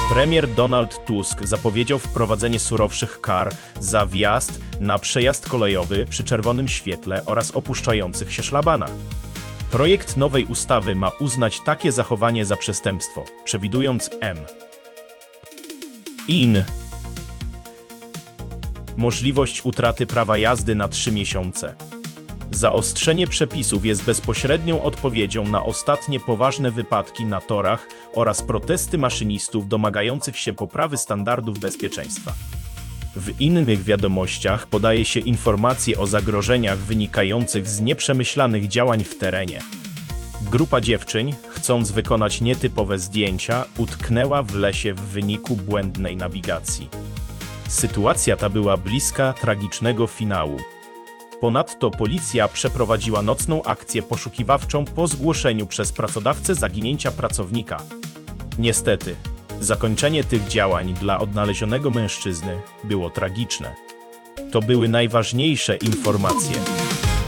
Premier Donald Tusk zapowiedział wprowadzenie surowszych kar za wjazd na przejazd kolejowy przy czerwonym świetle oraz opuszczających się szlabanach. Projekt nowej ustawy ma uznać takie zachowanie za przestępstwo, przewidując możliwość utraty prawa jazdy na 3 miesiące. Zaostrzenie przepisów jest bezpośrednią odpowiedzią na ostatnie poważne wypadki na torach oraz protesty maszynistów domagających się poprawy standardów bezpieczeństwa. W innych wiadomościach podaje się informacje o zagrożeniach wynikających z nieprzemyślanych działań w terenie. Grupa dziewczyn, chcąc wykonać nietypowe zdjęcia, utknęła w lesie w wyniku błędnej nawigacji. Sytuacja ta była bliska tragicznego finału. Ponadto policja przeprowadziła nocną akcję poszukiwawczą po zgłoszeniu przez pracodawcę zaginięcia pracownika. Niestety, zakończenie tych działań dla odnalezionego mężczyzny było tragiczne. To były najważniejsze informacje.